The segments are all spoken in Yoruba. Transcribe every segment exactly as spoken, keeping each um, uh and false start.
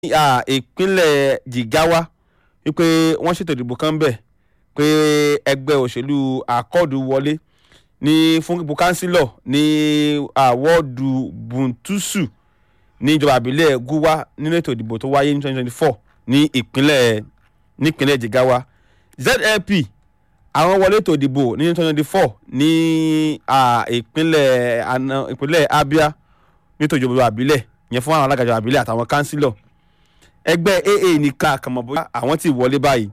ìpínlẹ̀ Jigawa wípé wọ́n ṣètò ìdìbò kan bẹ̀ pé ẹgbẹ́ òṣèlú Accord wọlé ní fún ipò kánsílọ̀ ní wọ́ọ̀dù Buntusu ní ìjọba ìbílẹ̀ Guwa nínú ètò ìdìbò tó wáyé ní twenty twenty-four ní ìpínlẹ̀ nípínlẹ̀ Jigawa. Z L P àwọn wọlé ètò ìdìbò ní twenty twenty-four ní ìpínlẹ̀ ìpínlẹ̀ Abia ní ètò ìjọba ìbílẹ̀ yẹn fún àwọn alága ìjọba ìbílẹ̀ àtàwọn kánsílọ̀. Ẹgbẹ́ A A nìkan àkànmọ̀ bóyá àwọn tí wọlé báyìí.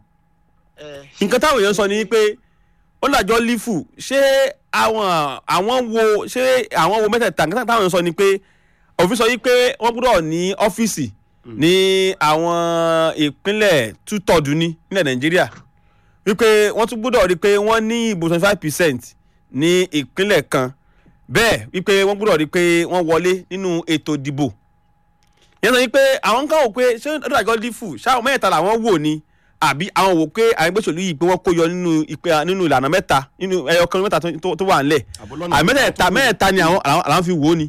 Nǹkan táwọn èèyàn sọ ni pé ó làjọ lífù ṣé àwọn àwọn wo ṣé àwọn wo mẹ́tẹ̀ẹ̀ta nǹkan táwọn èèyàn sọ ni pé òfin sọ yìí pé wọ́n gbọ́dọ̀ ní ọ́fíìsì ní àwọn ìpínlẹ̀ tútọ̀dù ní nílẹ̀ Nàìjíríà wípé wọ́n tún gbọ́dọ̀ rí i pé wọ́n ní ìbò twenty five percent ní ìpínlẹ̀ kan bẹ́ẹ̀ wípé wọ́n gbọ́dọ̀ rí i pé wọ́n wọlé nínú ètò ìdìbò. Yẹn sọ wípé àwọn kan wò pé ṣé ọdún àjọ lífù ṣáà mẹ́ta làwọn wò ní àbí àwọn wò pé àwọn ìgbésòlù yìí pé wọ́n kó yọ nínú ìpè nínú ìlànà mẹ́ta nínú ẹyọ kan mẹ́ta tó wà nílẹ̀ àbí mẹ́tẹ̀ẹ̀ta mẹ́ta ni àwọn àwọn fi wò ó ni.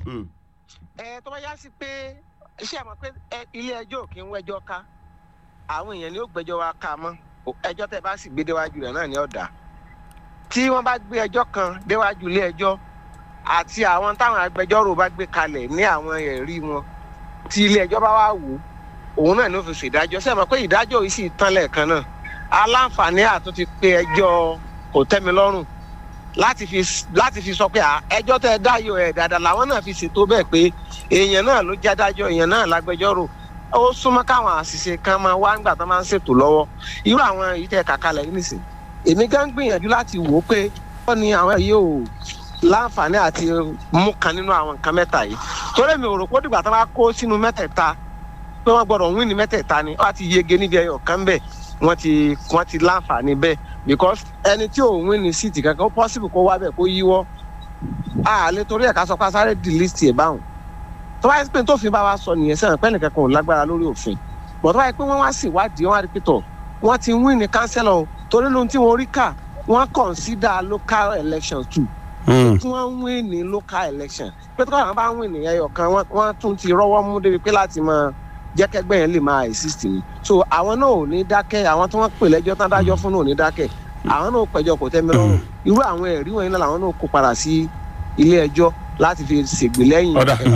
ẹ tó bá yá sí pé ṣé àmọ́ pé ilé ẹjọ́ kì í wẹ́jọ́ ká àwọn èèyàn ni ó gbẹ́jọ́ wa ká mọ́ ẹjọ́ tẹ́ bá sì gbé déwájú rẹ̀ náà ni ó dá tí wọ́n bá gbé ẹjọ́ kan déwájú ilé ẹjọ́ àti àwọn táwọn agbẹjọ́rò bá gbé kalẹ̀ ní àwọn ẹ̀rí wọn tí ilé ẹjọ́ bá wá wò òun náà ló fi ṣèdájọ́ sẹ́ẹ̀ mọ̀ pé ìdájọ́ yìí sì tán lẹ́ẹ̀kan náà aláǹfààní àtúntí pé ẹjọ́ kò tẹ́mi lọ́rùn láti fi láti fi sọ pé ẹjọ́ tẹ́ ẹ dáyọ̀ ẹ̀ dáadáa làwọn náà fi ṣètò bẹ́ẹ̀ pé èèyàn náà ló jádájọ́ èèyàn náà lágbẹjọ́rò ó súnmọ́ káwọn àṣìṣe kan máa wá nígbà tó máa ń ṣètò lọ́wọ́ irú àwọn èyí tẹ́ kàkálẹ̀ yìí nìsín èmi gan gbìyànjú láti wò ó pé wọ́n ní àwọn yìí ò láǹfààní àti mú kan nínú àwọn nǹkan mẹ́ta yìí torí mi ò rò pé ó dìgbà tó bá kó sínú mẹ́tẹ̀ẹ̀ta pé wọ́n gbọ́dọ̀ wí ní mẹ́tẹ̀ẹ̀ta ni wọ́n ti yege níbi ẹyọ kan bẹ́ẹ̀ wọ́n ti wọ́n ti láǹfààní bẹ́ẹ̀ because ẹni tí ò wí ní síìtì kankan ó possible kó wá bẹ́ẹ̀ kó yíwọ́ àlẹ́ torí ẹ̀ ká sọ pé a sáré delist ẹ̀ báwọn tó bá yẹ pé tó fi bá wa sọ nìyẹn sẹ́wọ̀n pẹ́ nìkan kan ò lágbára lórí òfin but tó bá yẹ pé wọ́n wá sí ìwádìí wọ́n á rí pítọ̀ wọ́n ti wí ní kánsẹ́lọ̀ torí lóhun tí wọ́n rí kà wọ́n consider local elections too tí wọ́n ń wí ní local election pé tó kọ́ àwọn bá ń wí ní ẹyọ kan wọ́n tún ti rọ́wọ́ mú débi pé láti máa jẹ́kẹ́gbẹ́ yẹn lè máa exist ni so àwọn náà ò ní dákẹ́ àwọn tí wọ́n pè lẹ́jọ́ tán dájọ́ fún náà ò ní dákẹ́ àwọn náà pẹ̀jọ́ kò tẹ́ mi lọ́rùn irú àwọn ẹ̀rí wọ̀nyí náà làwọn náà kó padà sí ilé ẹjọ́ láti fi ṣègbè lẹ́yìn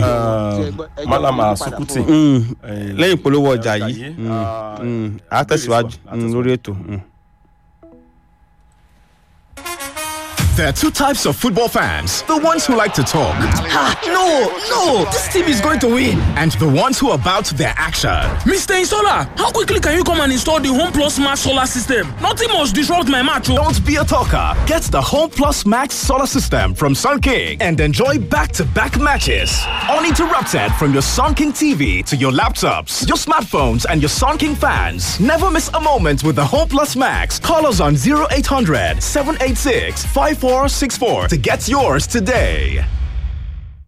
ẹjọ́ Malama Sukuti lẹ́yìn polówó ọjà yìí a tẹ̀síwájú lórí ètò. There are two types of football fans. The ones who like to talk. Ah, no, no, this team is going to win. And the ones who are about their action. Mister Installer, how quickly can you come and install the Home Plus Max solar system? Nothing must disrupt my match. Don't be a talker. Get the Home Plus Max solar system from Sun King and enjoy back-to-back matches. Uninterrupted from your Sun King T V to your laptops, your smartphones, and your Sun King fans. Never miss a moment with the Home Plus Max. Call us on zero eight hundred, seven eight six, five four six four to get yours today.